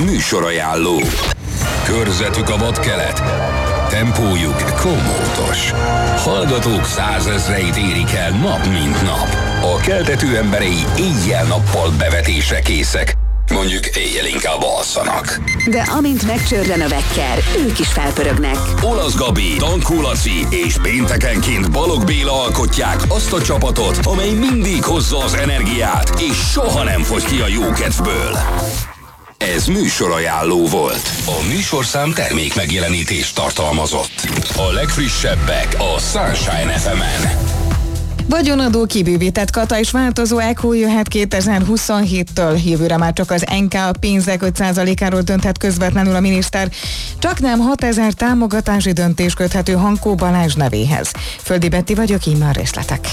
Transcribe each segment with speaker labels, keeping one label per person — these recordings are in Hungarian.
Speaker 1: műsorajánló. Körzetük a vadkelet, tempójuk komótos. Hallgatók százezreit érik el nap mint nap. A keltető emberei éjjel-nappal bevetésre készek. Mondjuk éjjel inkább alszanak.
Speaker 2: De amint megcsörren a vekker, ők is felpörögnek.
Speaker 1: Olasz Gabi, Dankó Laci és péntekenként Balogh Béla alkotják azt a csapatot, amely mindig hozza az energiát, és soha nem fogy ki a jókedvből. Ez műsorajánló volt. A műsorszám termék megjelenítést tartalmazott. A legfrissebbek a Sunshine FM-en.
Speaker 3: Vagyonadó kibővített kata és változó ECHO jöhet 2027-től. Jövőre már csak az NK a pénzek 5%-áról dönthet közvetlenül a miniszter. Csaknem 6000 támogatási döntés köthető Hankó Balázs nevéhez. Földi Betti vagyok, így már részletek.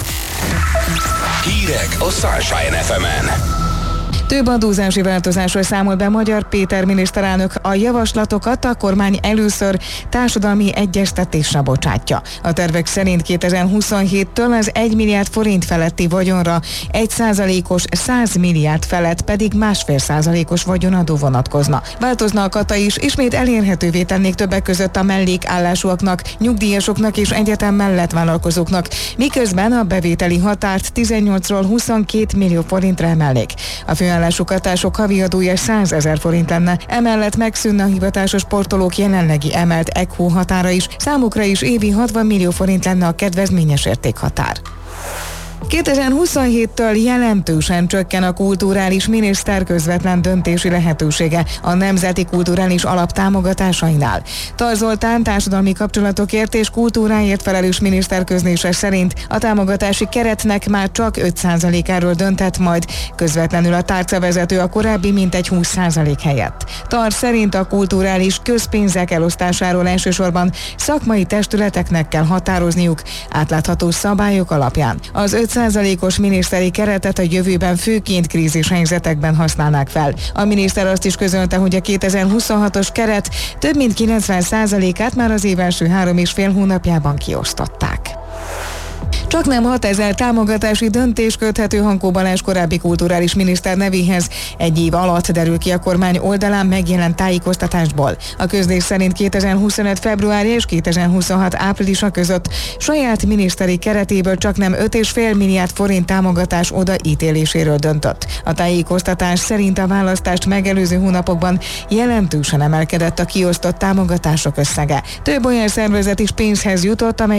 Speaker 1: Hírek a Sunshine FM-en.
Speaker 3: Több adózási változásról számol be Magyar Péter miniszterelnök. A javaslatokat a kormány először társadalmi egyeztetésre bocsátja. A tervek szerint 2027-től az 1 milliárd forint feletti vagyonra 1%-os, 100 milliárd felett pedig 1,5%-os vagyonadó vonatkozna. Változna a kata is, ismét elérhetővé tennék többek között a mellékállásúaknak, nyugdíjasoknak és egyetem mellett vállalkozóknak, miközben a bevételi határt 18-ról 22 millió forintra emelnék. A főállású katások havi adója 100 000 forint lenne, emellett megszűnne a hivatásos sportolók jelenlegi emelt ECHO határa is, számukra is évi 60 millió forint lenne a kedvezményes értékhatár. 2027-től jelentősen csökken a kulturális miniszter közvetlen döntési lehetősége a Nemzeti Kulturális Alap támogatásainál. Tar Zoltán társadalmi kapcsolatokért és kultúráért felelős miniszter közlése szerint a támogatási keretnek már csak 5%-áról dönthet majd, közvetlenül a tárcavezető a korábbi mintegy 20% helyett. Tar szerint a kulturális közpénzek elosztásáról elsősorban szakmai testületeknek kell határozniuk, átlátható szabályok alapján. Az 5%-os miniszteri keretet a jövőben főként krízishelyzetekben használnák fel. A miniszter azt is közölte, hogy a 2026-os keret több mint 90%-át már az év első 3,5 hónapjában kiosztották. Csaknem 6000 támogatási döntés köthető Hankó Balázs korábbi kulturális miniszter nevéhez. Egy év alatt derül ki a kormány oldalán megjelent tájékoztatásból. A közlés szerint 2025. februárja és 2026. áprilisa között saját miniszteri keretéből csaknem 5,5 milliárd forint támogatás odaítéléséről döntött. A tájékoztatás szerint a választást megelőző hónapokban jelentősen emelkedett a kiosztott támogatások összege. Több olyan szervezet is pénzhez jutott, amely